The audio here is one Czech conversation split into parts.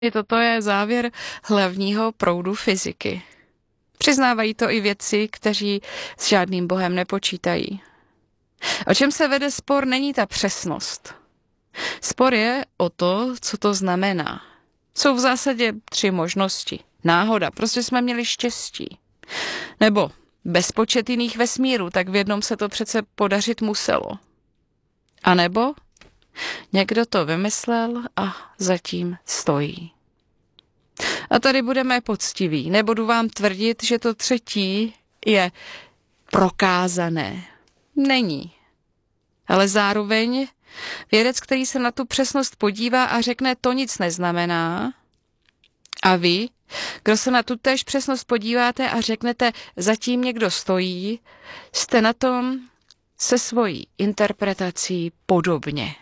Toto je závěr hlavního proudu fyziky. Přiznávají to i vědci, kteří s žádným bohem nepočítají. O čem se vede spor, není ta přesnost. Spor je o to, co to znamená. Jsou v zásadě 3 možnosti. Náhoda, prostě jsme měli štěstí. Nebo bezpočet jiných vesmírů, tak v jednom se to přece podařit muselo. A nebo někdo to vymyslel a zatím stojí. A tady budeme poctiví. Nebudu vám tvrdit, že to třetí je prokázané. Není. Ale zároveň vědec, který se na tu přesnost podívá a řekne, to nic neznamená. A vy, kdo se na tu též přesnost podíváte a řeknete, zatím někdo stojí, jste na tom se svojí interpretací podobně.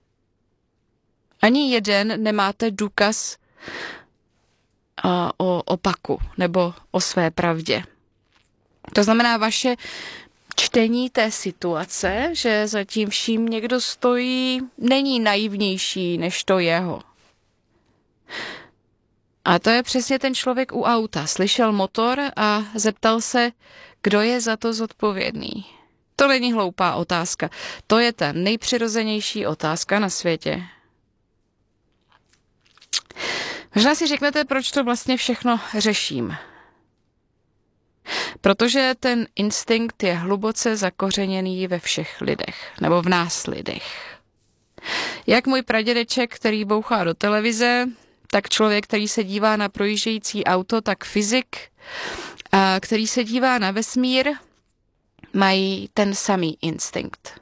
Ani jeden nemáte důkaz o opaku nebo o své pravdě. To znamená, vaše čtení té situace, že zatím vším někdo stojí, není naivnější než to jeho. A to je přesně ten člověk u auta. Slyšel motor a zeptal se, kdo je za to zodpovědný. To není hloupá otázka. To je ta nejpřirozenější otázka na světě. Možná si řeknete, proč to vlastně všechno řeším. Protože ten instinkt je hluboce zakořeněný ve všech lidech, nebo v nás lidech. Jak můj pradědeček, který bouchá do televize, tak člověk, který se dívá na projíždějící auto, tak fyzik, který se dívá na vesmír, mají ten samý instinkt.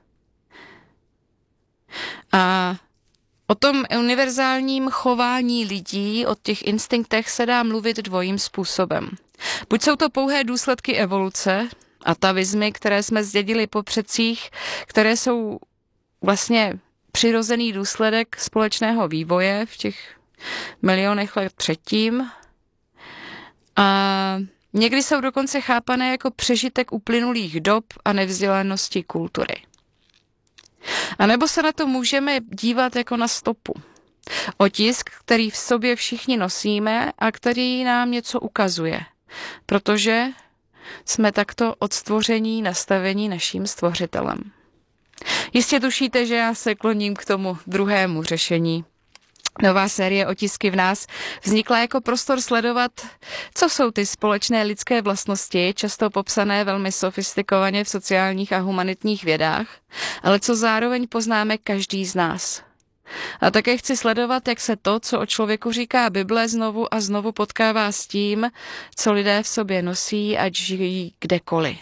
A o tom univerzálním chování lidí, o těch instinktech se dá mluvit dvojím způsobem. Buď jsou to pouhé důsledky evoluce, atavizmy, které jsme zdědili po předcích, které jsou vlastně přirozený důsledek společného vývoje v těch milionech let předtím. A někdy jsou dokonce chápané jako přežitek uplynulých dob a nevzdělanosti kultury. A nebo se na to můžeme dívat jako na stopu. Otisk, který v sobě všichni nosíme a který nám něco ukazuje. Protože jsme takto od stvoření nastavení naším stvořitelem. Jistě tušíte, že já se kloním k tomu druhému řešení. Nová série Otisky v nás vznikla jako prostor sledovat, co jsou ty společné lidské vlastnosti, často popsané velmi sofistikovaně v sociálních a humanitních vědách, ale co zároveň poznáme každý z nás. A také chci sledovat, jak se to, co o člověku říká Bible, znovu a znovu potkává s tím, co lidé v sobě nosí, ať žijí kdekoliv.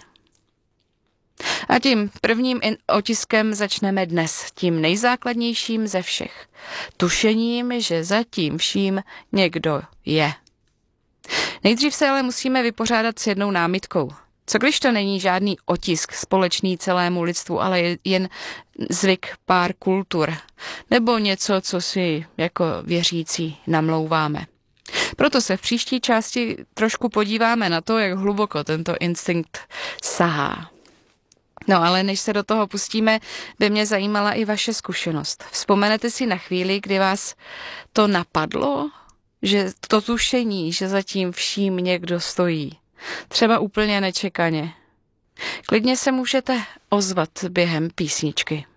A tím prvním otiskem začneme dnes, tím nejzákladnějším ze všech. Tušením, že za tím vším někdo je. Nejdřív se ale musíme vypořádat s jednou námitkou. Co když to není žádný otisk společný celému lidstvu, ale jen zvyk pár kultur, nebo něco, co si jako věřící namlouváme. Proto se v příští části trošku podíváme na to, jak hluboko tento instinkt sahá. No ale než se do toho pustíme, by mě zajímala i vaše zkušenost. Vzpomenete si na chvíli, kdy vás to napadlo, že to tušení, že za tím vším někdo stojí. Třeba úplně nečekaně. Klidně se můžete ozvat během písničky.